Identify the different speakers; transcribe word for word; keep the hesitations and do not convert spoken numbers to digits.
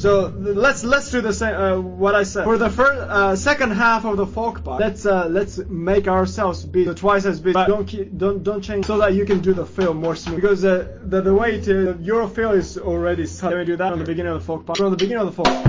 Speaker 1: So let's let's do the same. Uh, what I said for the first uh, second half of the folk part. Let's uh, let's make ourselves be twice as big. But don't keep, don't don't change so that you can do the fill more smooth. Because uh, the the way to your fill is already set. Let me do that from the beginning of the folk part. From the beginning of the folk.